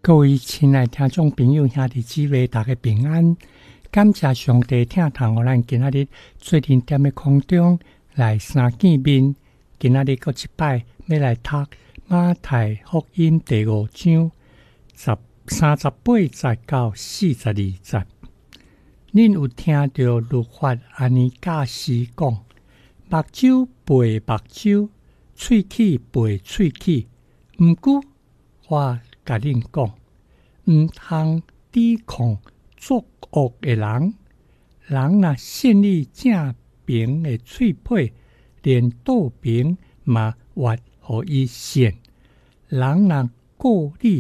各位亲爱听众朋友兄弟姊妹，大家平安，感谢上帝听堂予咱今仔日做阵踮的空中来相见面。今仔日搁一摆要来读马太福音第5章38节到42节。恁有听到律法安尼教师讲：目睭陪目睭，喙齿陪喙齿。毋过我甲恁讲，毋通抵抗作恶的人。人若信你正平的喙皮，连倒平嘛挖互伊现。人若告你